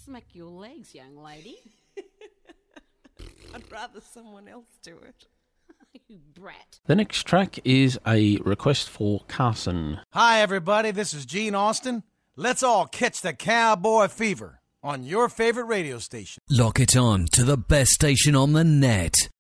Smack your legs, young lady. I'd rather someone else do it. You brat. The next track is a request for Carson. Hi, everybody. This is Gene Austin. Let's all catch the cowboy fever on your favorite radio station. Lock it on to the best station on the net.